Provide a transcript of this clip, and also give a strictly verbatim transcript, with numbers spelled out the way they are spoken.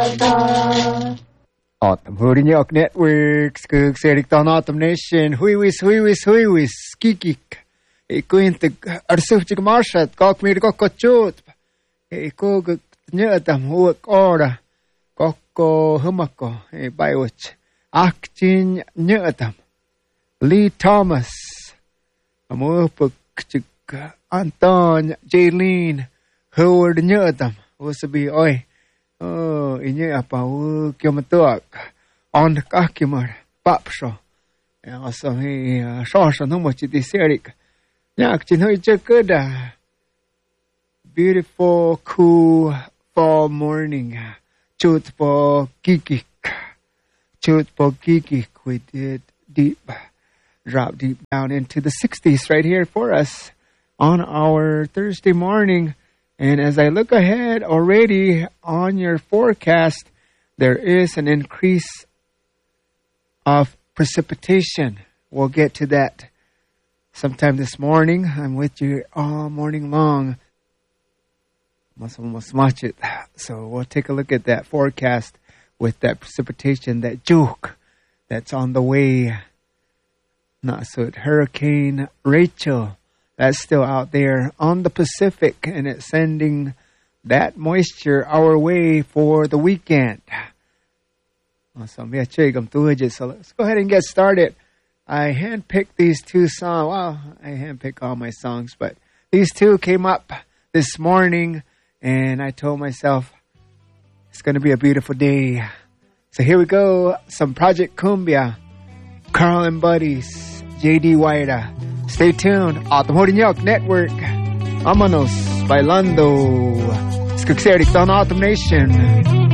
Autumn Hoodie York Network, Skug Serikton Autumn Nation, Huiwis, Huiwis, Huiwis, Kikik, a quint Arsuchik Marshat, Gok me Gokko Chut, a Kog Nyatam, Hook Ora, Gokko Humako, a Biwich, Akchin Nyatam, Lee Thomas, a Mopuk Anton, Jaylene, Howard Nyatam, was to be oi. Oh, ini apa? Oh, kiamatuk on the kakimar papsho. Also, he saw some much it is Eric. Yak, you know, it's a good, beautiful, cool fall morning. Shoot for kikik, shoot for kikik. We did deep, drop deep down into the sixties right here for us on our Thursday morning. And as I look ahead already on your forecast, there is an increase of precipitation. We'll get to that sometime this morning. I'm with you all morning long. Must almost watch it. So we'll take a look at that forecast with that precipitation, that juke that's on the way. Not so Hurricane Rachel. That's still out there on the Pacific, and it's sending that moisture our way for the weekend. So let's go ahead and get started. I handpicked these two songs. Well, I handpicked all my songs, but these two came up this morning, and I told myself it's going to be a beautiful day. So here we go. Some Project Cumbia, Carl and Buddies, J D Waida. Stay tuned. Autumn Hoodie York Network. Vámonos bailando. Skug Serikton Autumn Nation.